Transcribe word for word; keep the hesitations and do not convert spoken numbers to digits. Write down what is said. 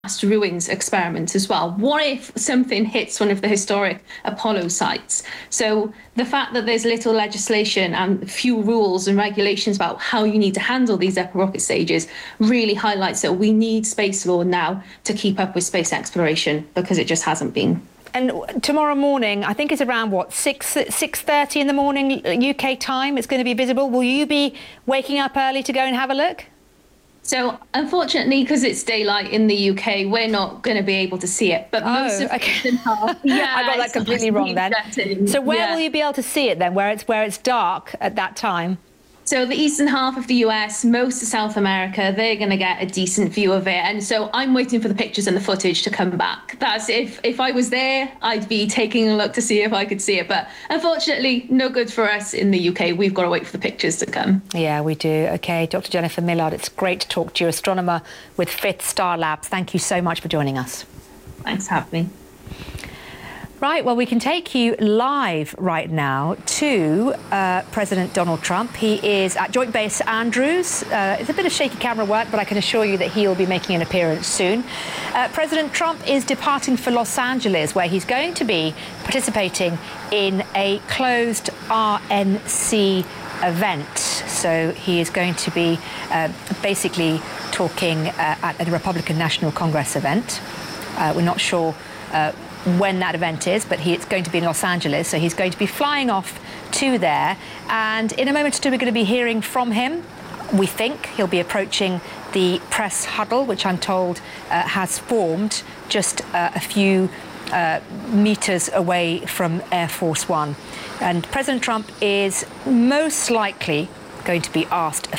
ruins experiment as well. What if something hits one of the historic Apollo sites? So the fact that there's little legislation and few rules and regulations about how you need to handle these upper rocket stages really highlights that we need space law now to keep up with space exploration, because it just hasn't been. And tomorrow morning, I think it's around, what, six, six thirty in the morning U K time, it's going to be visible. Will you be waking up early to go and have a look? So unfortunately, because it's daylight in the U K, we're not going to be able to see it. But most oh, of okay. half, yeah, I got that completely wrong then. So where yeah. will you be able to see it then? Where it's where it's dark at that time? So the eastern half of the U S, most of South America, they're going to get a decent view of it. And so I'm waiting for the pictures and the footage to come back. That's if if I was there, I'd be taking a look to see if I could see it. But unfortunately, no good for us in the U K. We've got to wait for the pictures to come. Yeah, we do. OK, Doctor Jennifer Millard, it's great to talk to you, astronomer with Fifth Star Labs. Thank you so much for joining us. Thanks for having me. Right, well, we can take you live right now to uh, President Donald Trump. He is at Joint Base Andrews. Uh, it's a bit of shaky camera work, but I can assure you that he'll be making an appearance soon. Uh, President Trump is departing for Los Angeles, where he's going to be participating in a closed R N C event. So he is going to be uh, basically talking uh, at a Republican National Congress event. Uh, we're not sure uh, when that event is, but he, it's going to be in Los Angeles, so he's going to be flying off to there, and in a moment or two we're going to be hearing from him. We think he'll be approaching the press huddle, which I'm told uh, has formed just uh, a few uh, meters away from Air Force One. And President Trump is most likely going to be asked a